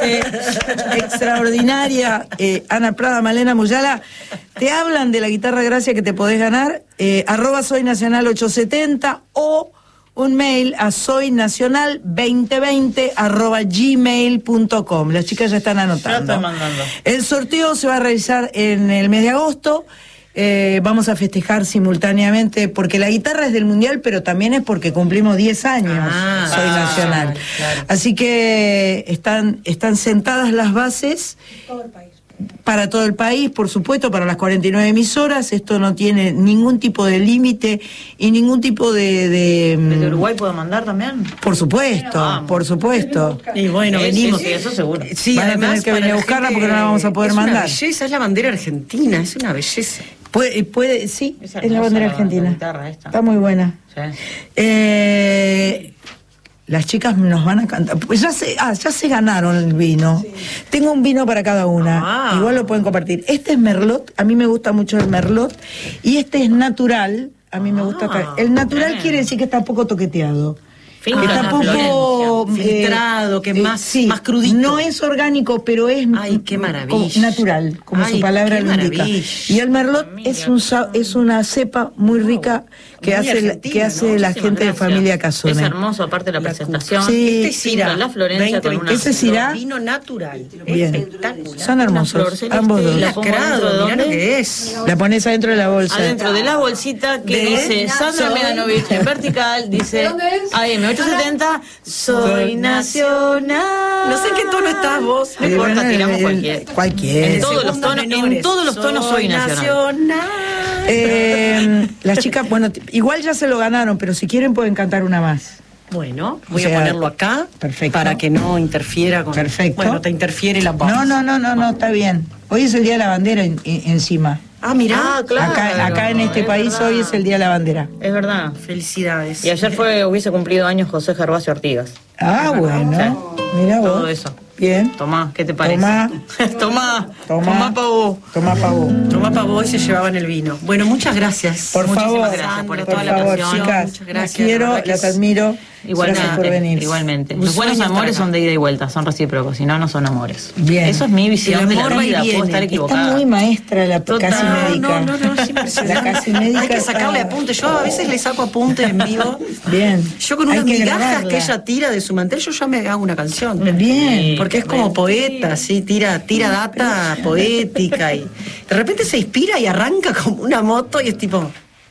extraordinaria, Ana Prada, Malena Muyala, te hablan de la guitarra Gracia que te podés ganar, @soynacional870 o un mail a soynacional2020@gmail.com. Las chicas ya están anotando. Ya estoy mandando. El sorteo se va a realizar en el mes de agosto. Vamos a festejar simultáneamente, porque la guitarra es del Mundial, pero también es porque cumplimos 10 años. Soy Nacional. Claro. Así que están sentadas las bases. Todo el país. Para todo el país, por supuesto, para las 49 emisoras. Esto no tiene ningún tipo de límite y ningún tipo ¿Desde Uruguay puedo mandar también? Por supuesto, por supuesto. Y bueno, venimos. Sí, eso seguro. Sí, van a tener que venir a buscarla porque no la vamos a poder mandar. Es una belleza, es la bandera argentina, es una belleza. Sí, es la bandera argentina. Guitarra esta. Está muy buena. Sí. Las chicas nos van a cantar. Pues ya se ganaron el vino. Sí. Tengo un vino para cada una. Igual lo pueden compartir. Este es Merlot. A mí me gusta mucho el Merlot. Y este es natural. A mí me gusta. El natural quiere decir que está poco toqueteado. Está poco filtrado, que más crudito. No es orgánico, pero es qué maravilla. Natural, como su palabra lo indica. Y el Merlot es una cepa muy rica que hace la gente de familia Casone. Es hermoso, aparte de la presentación. Sí, este es Syrah, la Florencia con una ese es Syrah. Vino natural. Bien. Espectacular. Son hermosos, ambos dos. Lacrado, mirá lo que es. La pones adentro de la bolsa. Adentro de la bolsita que dice Sandra Medanovich en vertical, dice AM870, soy nacional. No sé en qué tono estás vos. No importa, tiramos cualquier. En todos los tonos soy nacional. Las chicas, bueno, igual ya se lo ganaron, pero si quieren pueden cantar una más. Bueno, voy a ponerlo acá. Perfecto. Para que no interfiera con. Perfecto. Bueno, te interfiere la voz. No, está bien. Hoy es el Día de la Bandera encima. Mirá, claro. Acá en este país verdad. Hoy es el Día de la Bandera. Es verdad. Felicidades. Y ayer hubiese cumplido años José Gervasio Artigas. Bueno. Mira vos. Todo eso. Bien. Tomá, ¿qué te parece? Tomá pavo. Tomá pavo y se llevaban el vino. Bueno, muchas gracias. Muchísimas gracias por toda la atención. Chicas, muchas gracias. Las quiero, las admiro. Gracias por venir. Igualmente. Los buenos amores son de ida y vuelta, son recíprocos, si no, no son amores. Bien. Eso es mi visión de la vida, puedo estar equivocada. Está muy maestra la casi médica. No, es impresionante. La casi médica. Hay que sacarle apuntes. Yo a veces le saco apuntes en vivo. Bien. Yo con unas migajas que ella tira de su mantel, yo ya me hago una canción. Bien. Porque es como poeta, ¿sí? Tira data poética y de repente se inspira y arranca como una moto y es tipo...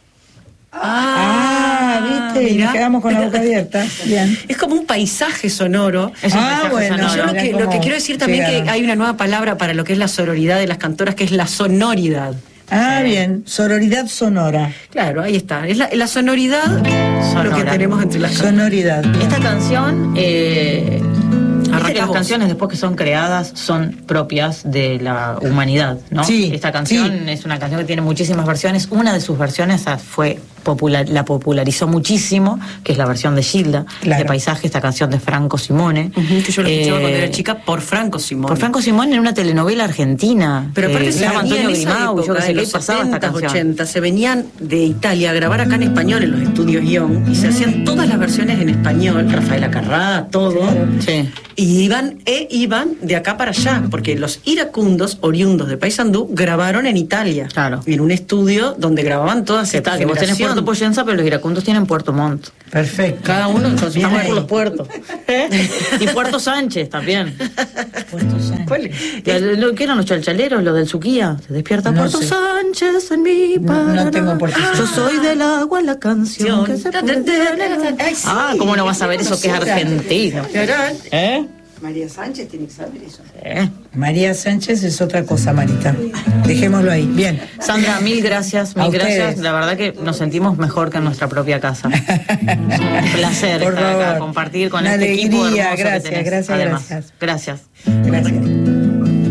¿viste? Y nos quedamos con la boca abierta. Bien. Es como un paisaje sonoro. Bueno. Yo lo que quiero decir también que hay una nueva palabra para lo que es la sororidad de las cantoras, que es la sonoridad. Bien. Sororidad sonora. Claro, ahí está. Es la sonoridad sonora. Lo que tenemos entre las sonoridad. Esta canción... las canciones después que son creadas son propias de la humanidad, ¿no? Sí. Esta canción es una canción que tiene muchísimas versiones. Una de sus versiones la popularizó muchísimo, que es la versión de Gilda, de Paisaje, esta canción de Franco Simone. Que yo lo escuchaba cuando era chica por Franco Simone. Por Franco Simone en una telenovela argentina. Pero aparte se llama Antonio Grimau, yo que sé qué pasaba esta canción. 80, se venían de Italia a grabar acá en español en los estudios Guión y se hacían todas las versiones en español, Rafaela Carrá, todo. Sí. Y iban de acá para allá, porque los iracundos, oriundos de Paysandú, grabaron en Italia. Claro. En un estudio donde grababan todas estas generaciones. Vos tenés Puerto Poyenza, pero los iracundos tienen Puerto Montt. Perfecto. Cada uno entonces Bien estamos ahí. por los puertos. Y Puerto Sánchez también. Puerto Sánchez. ¿Cuál es? ¿Qué eran los chalchaleros, los del Suquía? Se despierta No Puerto sé. Sánchez en mi Paraná. No tengo Puerto Sánchez. Yo soy del agua, la canción que se puede... Ay, sí. ¿Cómo no vas a ver eso que es argentino? María Sánchez tiene que saber eso. María Sánchez es otra cosa, Marita. Dejémoslo ahí. Bien. Sandra, mil gracias. A ustedes. La verdad que nos sentimos mejor que en nuestra propia casa. Es un placer Por estar acá, favor. compartir con Una este equipo alegría. hermoso que tenés. Gracias. Además, gracias. Gracias.